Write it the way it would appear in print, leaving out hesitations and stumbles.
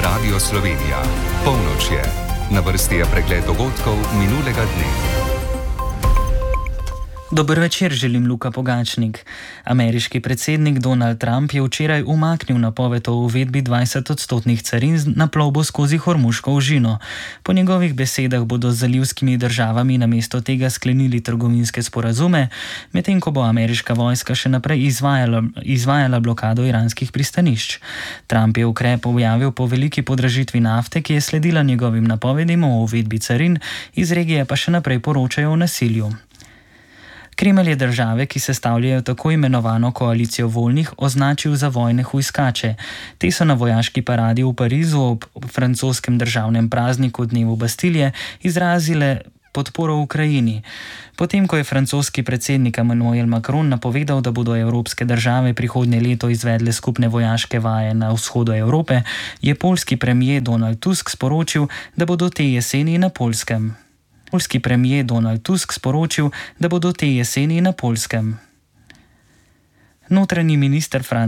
Radio Slovenija. Polnoč je. Na vrsti je pregled dogodkov minulega dne. Dober večer, želim Luka Pogačnik. Ameriški predsednik Donald Trump je včeraj umaknil napoved o uvedbi 20% carin na plovbo skozi Hormuško ožino. Po njegovih besedah bodo z zalivskimi državami namesto tega sklenili trgovinske sporazume, medtem ko bo ameriška vojska še naprej izvajala blokado iranskih pristanišč. Trump je ukrep objavil po veliki podražitvi nafte, ki je sledila njegovim napovedim o uvedbi carin, iz regije pa še naprej poročajo o nasilju. Kremelj je države, ki sestavljajo tako imenovano koalicijo voljnih, označil za vojne hujskače. Te so na vojaški paradi v Parizu ob francoskem državnem prazniku dnevu Bastilje izrazile podporo Ukrajini. Potem, ko je francoski predsednik Emmanuel Macron napovedal, da bodo evropske države prihodnje leto izvedle skupne vojaške vaje na vzhodu Evrope, je poljski premier Donald Tusk sporočil, da bodo te jeseni na Poljskem. Poljski premier Donald Tusk sporočil, da bodo te jeseni na Poljskem. Notranji minister